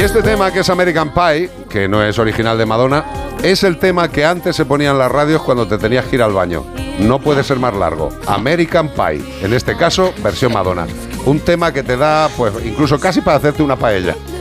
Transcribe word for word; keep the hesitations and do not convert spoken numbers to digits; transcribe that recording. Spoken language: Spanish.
este tema, que es American Pie, que no es original de Madonna, es el tema que antes se ponía en las radios cuando te tenías que ir al baño. No puede ser más largo. American Pie, en este caso, versión Madonna. Un tema que te da, pues, incluso casi para hacerte una paella.